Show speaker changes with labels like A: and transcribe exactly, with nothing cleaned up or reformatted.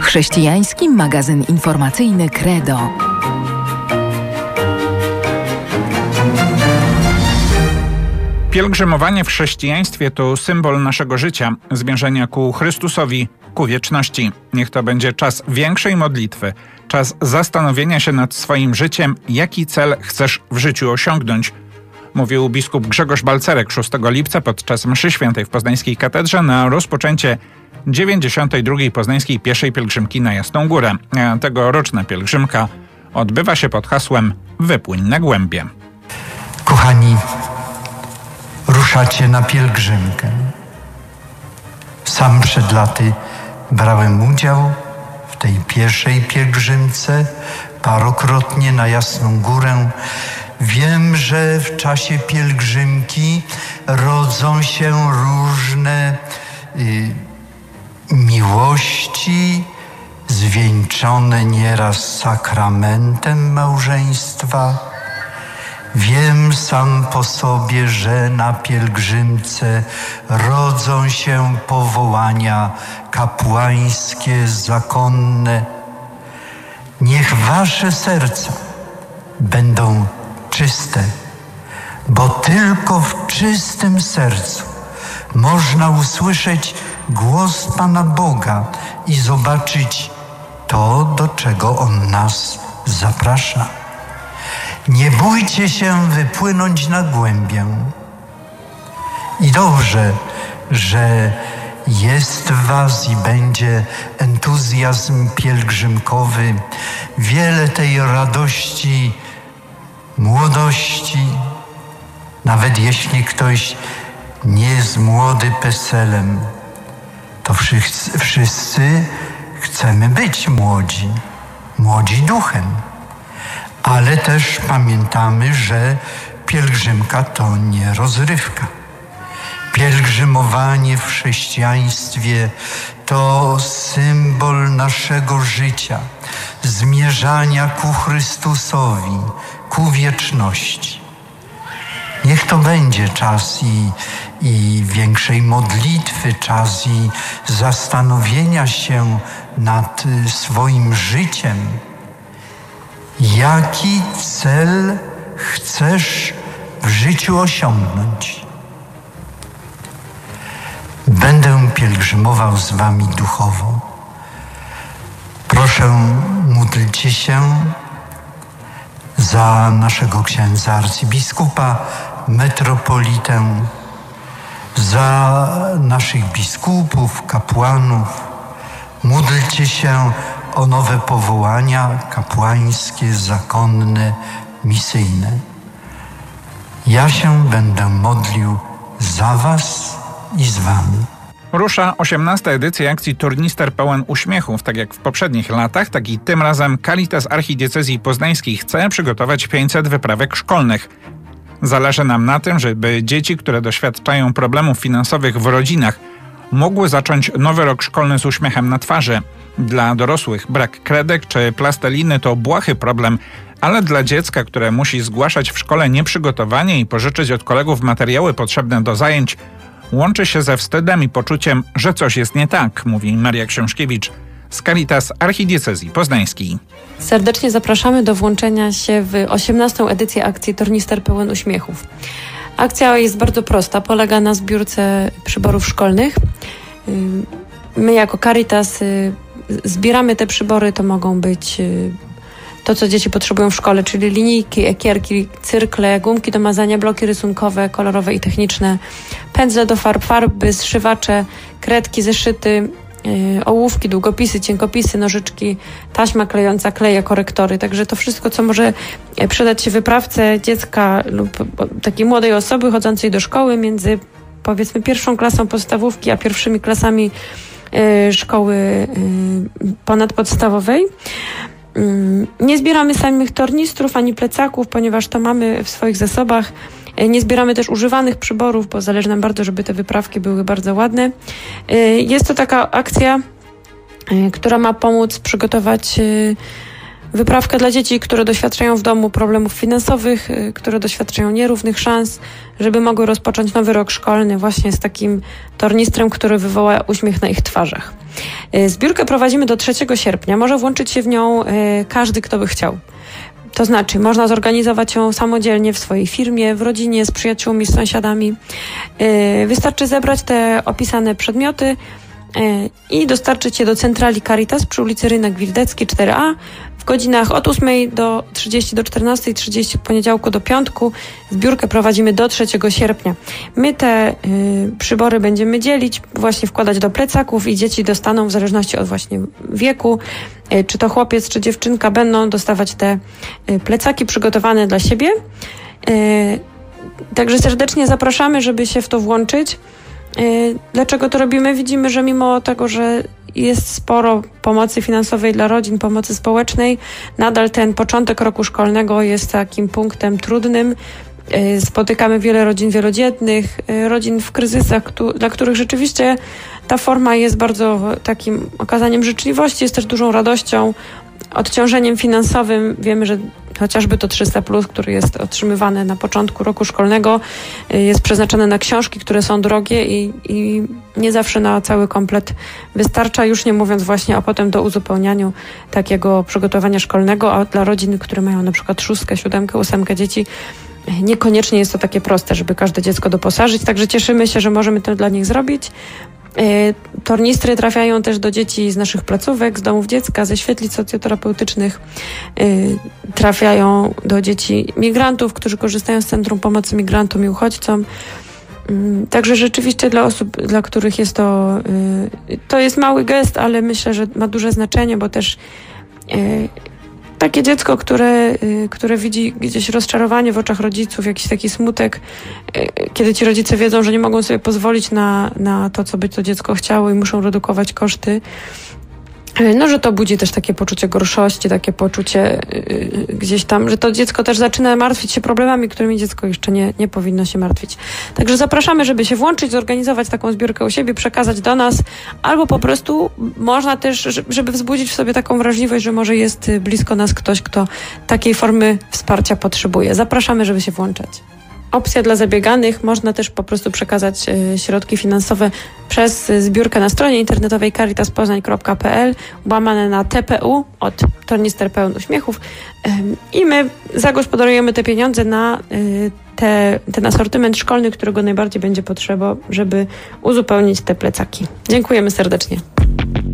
A: Chrześcijański magazyn informacyjny Credo.
B: Pielgrzymowanie w chrześcijaństwie to symbol naszego życia, zmierzenia ku Chrystusowi, ku wieczności. Niech to będzie czas większej modlitwy, czas zastanowienia się nad swoim życiem, jaki cel chcesz w życiu osiągnąć, mówił biskup Grzegorz Balcerek szóstego lipca podczas mszy świętej w poznańskiej katedrze na rozpoczęcie dziewięćdziesiątej drugiej poznańskiej pieszej pielgrzymki na Jasną Górę. Tegoroczna pielgrzymka odbywa się pod hasłem Wypłyń na głębie.
C: Kochani, ruszacie na pielgrzymkę. Sam przed laty brałem udział w tej pieszej pielgrzymce parokrotnie na Jasną Górę. Wiem, że w czasie pielgrzymki rodzą się różne y, miłości, zwieńczone nieraz sakramentem małżeństwa. Wiem sam po sobie, że na pielgrzymce rodzą się powołania kapłańskie, zakonne. Niech wasze serca będą czyste, bo tylko w czystym sercu można usłyszeć głos Pana Boga i zobaczyć to, do czego On nas zaprasza. Nie bójcie się wypłynąć na głębię. I dobrze, że jest w was i będzie entuzjazm pielgrzymkowy, wiele tej radości, młodości. Nawet jeśli ktoś nie jest młody peselem, to wszyscy, wszyscy chcemy być młodzi, młodzi duchem. Ale też pamiętamy, że pielgrzymka to nie rozrywka. Pielgrzymowanie w chrześcijaństwie to symbol naszego życia, zmierzania ku Chrystusowi, ku wieczności. Niech to będzie czas i, i większej modlitwy, czas i zastanowienia się nad swoim życiem. Jaki cel chcesz w życiu osiągnąć? Będę pielgrzymował z wami duchowo. Proszę, módlcie się za naszego księdza arcybiskupa, metropolitę, za naszych biskupów, kapłanów. Módlcie się o nowe powołania kapłańskie, zakonne, misyjne. Ja się będę modlił za was i z wami.
B: Rusza osiemnasta edycja akcji Turnister pełen uśmiechów. Tak jak w poprzednich latach, tak i tym razem Caritas Archidiecezji Poznańskiej chce przygotować pięćset wyprawek szkolnych. Zależy nam na tym, żeby dzieci, które doświadczają problemów finansowych w rodzinach, mogły zacząć nowy rok szkolny z uśmiechem na twarzy. Dla dorosłych brak kredek czy plasteliny to błahy problem, ale dla dziecka, które musi zgłaszać w szkole nieprzygotowanie i pożyczyć od kolegów materiały potrzebne do zajęć, łączy się ze wstydem i poczuciem, że coś jest nie tak, mówi Maria Książkiewicz z Caritas Archidiecezji Poznańskiej.
D: Serdecznie zapraszamy do włączenia się w osiemnastą edycję akcji Tornister pełen uśmiechów. Akcja jest bardzo prosta, polega na zbiórce przyborów szkolnych. My jako Caritas zbieramy te przybory, to mogą być to, co dzieci potrzebują w szkole, czyli linijki, ekierki, cyrkle, gumki do mazania, bloki rysunkowe, kolorowe i techniczne, pędzle do farb, farby, zszywacze, kredki, zeszyty, yy, ołówki, długopisy, cienkopisy, nożyczki, taśma klejąca, kleje, korektory. Także to wszystko, co może przydać się wyprawce dziecka lub takiej młodej osoby chodzącej do szkoły między, powiedzmy, pierwszą klasą podstawówki, a pierwszymi klasami yy, szkoły yy, ponadpodstawowej. Nie zbieramy samych tornistrów ani plecaków, ponieważ to mamy w swoich zasobach. Nie zbieramy też używanych przyborów, bo zależy nam bardzo, żeby te wyprawki były bardzo ładne. Jest to taka akcja, która ma pomóc przygotować wyprawkę dla dzieci, które doświadczają w domu problemów finansowych, które doświadczają nierównych szans, żeby mogły rozpocząć nowy rok szkolny właśnie z takim tornistrem, który wywoła uśmiech na ich twarzach. Zbiórkę prowadzimy do trzeciego sierpnia. Może włączyć się w nią każdy, kto by chciał. To znaczy, można zorganizować ją samodzielnie w swojej firmie, w rodzinie, z przyjaciółmi, z sąsiadami. Wystarczy zebrać te opisane przedmioty i dostarczyć je do centrali Caritas przy ulicy Rynek Wildecki cztery A w godzinach od ósmej do trzydzieści do czternastej trzydzieści poniedziałku do piątku. Zbiórkę prowadzimy do trzeciego sierpnia. My te y, przybory będziemy dzielić, właśnie wkładać do plecaków i dzieci dostaną w zależności od właśnie wieku, y, czy to chłopiec, czy dziewczynka, będą dostawać te y, plecaki przygotowane dla siebie. Y, także serdecznie zapraszamy, żeby się w to włączyć. Dlaczego to robimy? Widzimy, że mimo tego, że jest sporo pomocy finansowej dla rodzin, pomocy społecznej, nadal ten początek roku szkolnego jest takim punktem trudnym. Spotykamy wiele rodzin wielodzietnych, rodzin w kryzysach, dla których rzeczywiście ta forma jest bardzo takim okazaniem życzliwości, jest też dużą radością, odciążeniem finansowym. Wiemy, że chociażby to trzysta plus, który jest otrzymywany na początku roku szkolnego, jest przeznaczone na książki, które są drogie i, i nie zawsze na cały komplet wystarcza, już nie mówiąc właśnie o potem do uzupełnianiu takiego przygotowania szkolnego, a dla rodzin, które mają na przykład szóstkę, siódemkę, ósemkę dzieci, niekoniecznie jest to takie proste, żeby każde dziecko doposażyć, także cieszymy się, że możemy to dla nich zrobić. Tornistry trafiają też do dzieci z naszych placówek, z domów dziecka, ze świetlic socjoterapeutycznych. Trafiają do dzieci migrantów, którzy korzystają z Centrum Pomocy Migrantom i Uchodźcom. Także rzeczywiście dla osób, dla których jest to, to jest mały gest, ale myślę, że ma duże znaczenie, bo też takie dziecko, które, które widzi gdzieś rozczarowanie w oczach rodziców, jakiś taki smutek, kiedy ci rodzice wiedzą, że nie mogą sobie pozwolić na, na to, co by to dziecko chciało i muszą redukować koszty, no, że to budzi też takie poczucie gorszości, takie poczucie yy, gdzieś tam, że to dziecko też zaczyna martwić się problemami, którymi dziecko jeszcze nie, nie powinno się martwić. Także zapraszamy, żeby się włączyć, zorganizować taką zbiórkę u siebie, przekazać do nas, albo po prostu można też, żeby wzbudzić w sobie taką wrażliwość, że może jest blisko nas ktoś, kto takiej formy wsparcia potrzebuje. Zapraszamy, żeby się włączać. Opcja dla zabieganych, można też po prostu przekazać y, środki finansowe przez y, zbiórkę na stronie internetowej caritas poznań kropka p l, łamane na T P U od Tornister Pełen Uśmiechów y, i my zagospodarujemy te pieniądze na y, te, ten asortyment szkolny, którego najbardziej będzie potrzeba, żeby uzupełnić te plecaki. Dziękujemy serdecznie.